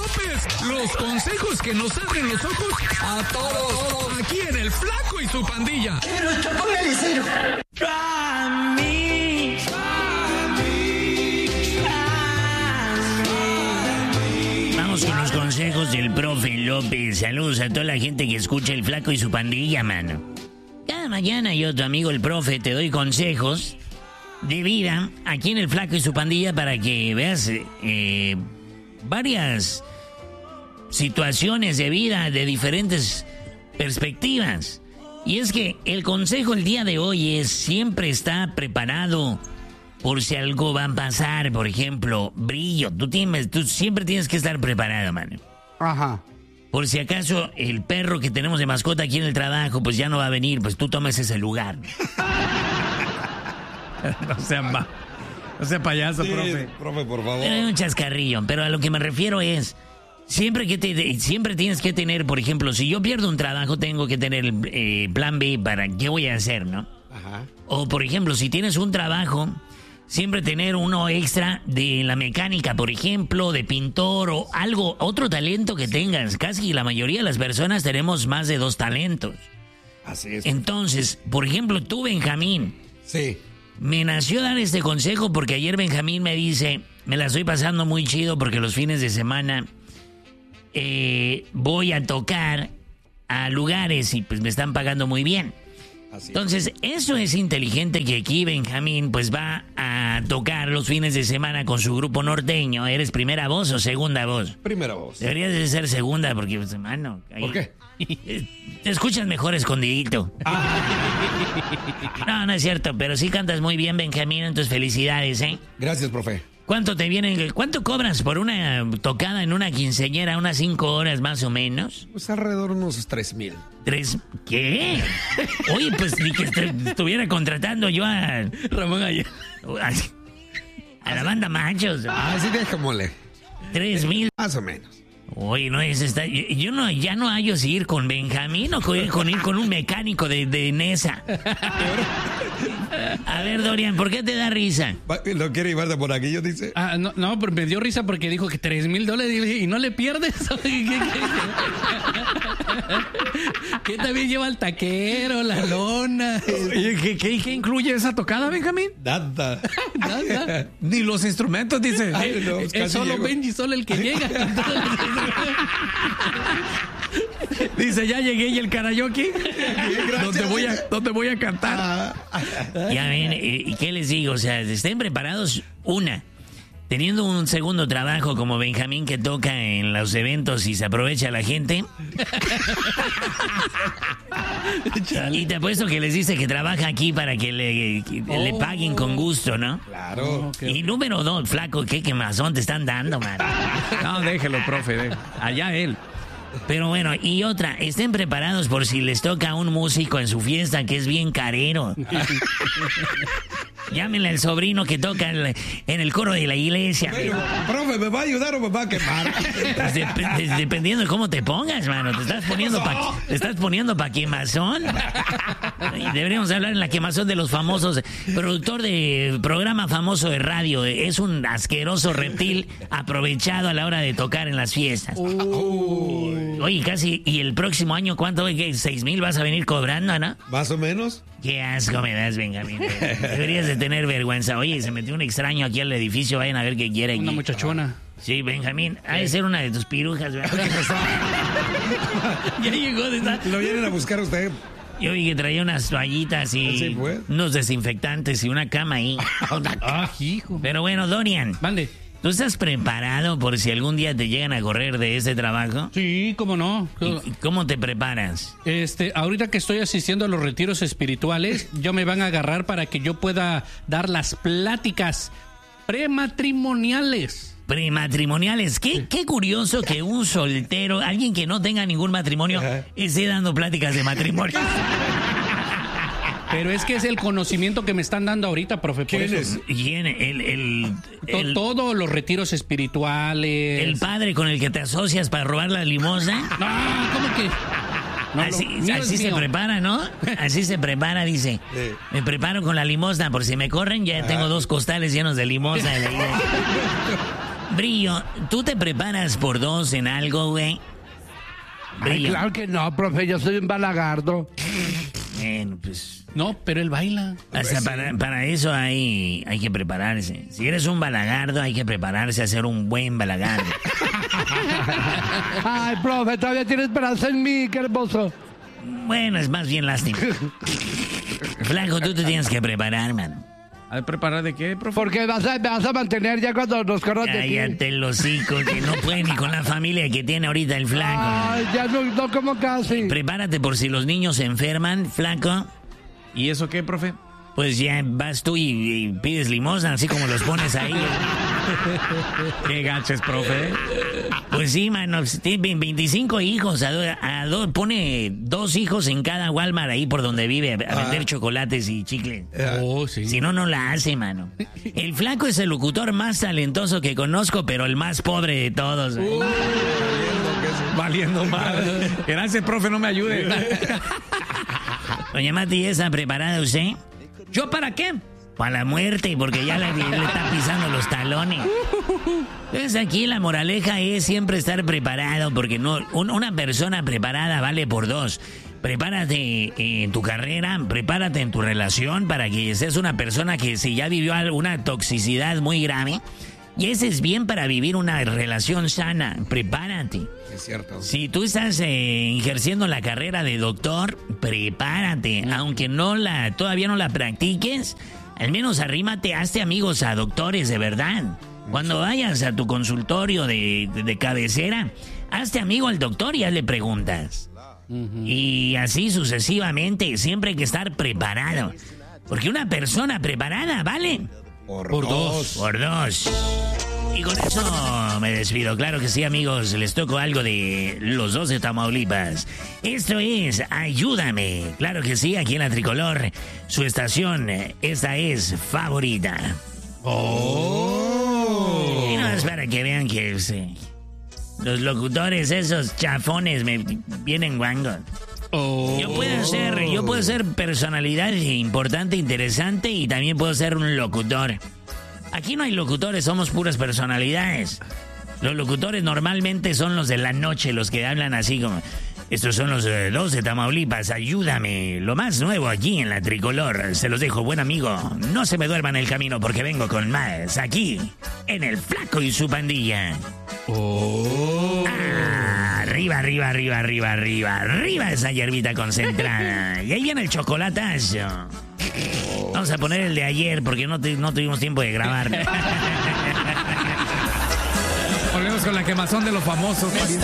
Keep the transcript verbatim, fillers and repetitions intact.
López. Los consejos que nos abren los ojos a todos. Aquí en El Flaco y su Pandilla. Pero póngale cero. A mí, a mí, a mí. Vamos con los consejos del profe López. Saludos a toda la gente que escucha El Flaco y su Pandilla, mano. Cada mañana yo, tu amigo el profe, te doy consejos de vida aquí en El Flaco y su Pandilla para que veas eh, varias situaciones de vida de diferentes perspectivas. Y es que el consejo el día de hoy es siempre está preparado por si algo va a pasar. Por ejemplo, brillo. Tú, tienes, tú siempre tienes que estar preparado, mano. Ajá. Por si acaso el perro que tenemos de mascota aquí en el trabajo pues ya no va a venir, pues tú tomes ese lugar. No sea ma... no sea payaso, sí, profe. Profe, por favor. Pero hay un chascarrillo, pero a lo que me refiero es... Siempre que te, siempre tienes que tener, por ejemplo, si yo pierdo un trabajo, tengo que tener eh, plan B para qué voy a hacer, ¿no? Ajá. O, por ejemplo, si tienes un trabajo, siempre tener uno extra de la mecánica, por ejemplo, de pintor o algo, otro talento que tengas. Casi la mayoría de las personas tenemos más de dos talentos. Así es. Entonces, por ejemplo, tú, Benjamín. Sí. Me nació dar este consejo porque ayer Benjamín me dice, me la estoy pasando muy chido porque los fines de semana... Eh, voy a tocar a lugares y pues me están pagando muy bien. Así Entonces, es. Eso es inteligente que aquí Benjamín pues va a tocar los fines de semana con su grupo norteño. ¿Eres primera voz o segunda voz? Primera voz. Deberías de ser segunda porque, pues, hermano... Ahí, ¿por qué? Te escuchas mejor escondidito. Ah. No, no es cierto, pero sí cantas muy bien, Benjamín, entonces felicidades, ¿eh? Gracias, profe. ¿Cuánto te viene? ¿Cuánto cobras por una tocada en una quinceañera? ¿Unas cinco horas más o menos? Pues alrededor de unos tres mil. ¿Tres? ¿Qué? Oye, pues ni que est- estuviera contratando yo a... Ramón Ayala. A, a la banda Machos. Ah, sí, déjamole. Tres mil. Más o menos. Oye, no es esta... Yo, yo no, ya no hallo si ir con Benjamín o con ir con, ir con un mecánico de, de Nesa. A ver, Dorian, ¿por qué te da risa? ¿Lo quiere llevar de por aquí, yo dice? Ah, no, no, pero me dio risa porque dijo que tres mil dólares y no le pierdes. ¿Qué, qué, qué? ¿Qué también lleva el taquero, la lona? Oye, ¿qué, qué, qué incluye esa tocada, Benjamín? Nada. Nada. Ni los instrumentos, dice. Ay, no, Es casi solo llego. Benji, solo el que llega. Dice, ya llegué y el karaoke. ¿Dónde voy a, dónde voy a cantar? Ya ven, ¿y qué les digo? O sea, estén preparados, una, teniendo un segundo trabajo como Benjamín que toca en los eventos y se aprovecha a la gente. Y te apuesto que les dice que trabaja aquí para que le, que Oh. le paguen con gusto, ¿no? Claro. Y número dos, flaco, qué quemazón te están dando, man. No, déjelo, profe. de- Allá él. Pero bueno, y otra, estén preparados por si les toca un músico en su fiesta que es bien carero. Llámenle al sobrino que toca el- en el coro de la iglesia. Pero, profe, ¿me va a ayudar o me va a quemar? Pues dep- de- dependiendo de cómo te pongas, mano. Te estás poniendo pa, te estás poniendo pa quemazón. Y deberíamos hablar en la quemazón de los famosos. Productor de programa famoso de radio. Es un asqueroso reptil aprovechado a la hora de tocar en las fiestas. Oye, casi, y el próximo año, ¿cuánto? ¿Qué? ¿Seis mil vas a venir cobrando, no? Más o menos. Qué asco me das, Benjamín. Deberías de tener vergüenza. Oye, se metió un extraño aquí al edificio. Vayan a ver qué quiere aquí. Una muchachona. Sí, Benjamín. Ha de ser una de tus pirujas, ¿verdad? Ya llegó de esa... Lo vienen a buscar usted. Yo vi que traía unas toallitas y Sí, pues. unos desinfectantes y una cama ahí. Ah, hijo. Pero bueno, Dorian, Mande. ¿tú estás preparado por si algún día te llegan a correr de este trabajo? Sí, cómo no. ¿Y cómo te preparas? Este, ahorita que estoy asistiendo a los retiros espirituales, yo me van a agarrar para que yo pueda dar las pláticas prematrimoniales. Prematrimoniales. Qué, qué curioso que un soltero, alguien que no tenga ningún matrimonio, Ajá. esté dando pláticas de matrimonio. Pero es que es el conocimiento que me están dando ahorita, profe. Por ¿Quién eso. es? ¿Quién? El, el, To- el, Todos los retiros espirituales. el padre con el que te asocias para robar la limosna. No, ¿cómo que? No, así lo mío así es se mío. prepara, ¿no? Así se prepara, dice. Sí. Me preparo con la limosna por si me corren, ya tengo dos costales llenos de limosna. Brillo, ¿tú te preparas por dos en algo, güey? Ay, claro que no, profe, yo soy un balagardo. Bueno, pues... No, pero él baila. O sea, para, para eso hay, hay que prepararse. Si eres un balagardo, hay que prepararse a ser un buen balagardo. Ay, profe, todavía tienes esperanza en mí, qué hermoso. Bueno, es más bien lástima. Flaco, tú te tienes que preparar, man. ¿A preparar de qué, profe? Porque vas a, me vas a mantener ya cuando nos corran de aquí. Cállate el hocico, que no puede ni con la familia que tiene ahorita el flaco. Ay, ya no, no como casi. Prepárate por si los niños se enferman, flaco. ¿Y eso qué, profe? Pues ya vas tú y, y pides limosna, así como los pones ahí. Qué gaches, profe. Pues sí, mano, tiene veinticinco hijos, a do, a do, pone dos hijos en cada Walmart ahí por donde vive a, a vender chocolates y chicles. Oh, sí. Si no, no la hace, mano. El flaco es el locutor más talentoso que conozco, pero el más pobre de todos. Uh, valiendo mal. Gracias, profe, no me ayude. Doña Mati, ¿ya está preparada usted? ¿Yo para qué? Para la muerte, porque ya le, le está pisando los talones. Entonces aquí la moraleja es siempre estar preparado, porque no un, una persona preparada vale por dos. Prepárate en tu carrera, prepárate en tu relación para que seas una persona que si ya vivió alguna toxicidad muy grave, y ese es bien para vivir una relación sana. Prepárate. Es cierto. Si tú estás eh, ejerciendo la carrera de doctor, prepárate. Aunque no la todavía no la practiques, al menos arrímate, hazte amigos a doctores de verdad. Cuando vayas a tu consultorio de, de, de cabecera, hazte amigo al doctor y hazle preguntas. Uh-huh. Y así sucesivamente, siempre hay que estar preparado. Porque una persona preparada vale por, por dos. dos. Por dos. Y con eso me despido. Claro que sí, amigos, les toco algo de los dos de Tamaulipas. Esto es Ayúdame. Claro que sí, aquí en la Tricolor, su estación, esta es favorita. Oh. Y no es para que vean que sí, los locutores esos chafones me vienen guangos. Oh. Yo puedo ser, yo puedo ser personalidad importante, interesante y también puedo ser un locutor. Aquí no hay locutores, somos puras personalidades. Los locutores normalmente son los de la noche, los que hablan así como... Estos son los eh, dos de Tamaulipas, ayúdame. Lo más nuevo aquí en la Tricolor. Se los dejo, buen amigo. No se me duerma en el camino porque vengo con más. Aquí, en El Flaco y su Pandilla. Oh. Ah, arriba, arriba, arriba, arriba, arriba. Arriba esa hierbita concentrada. Y ahí viene el chocolatazo. Vamos a poner el de ayer porque no, te, no tuvimos tiempo de grabar. Volvemos con la quemazón de los famosos.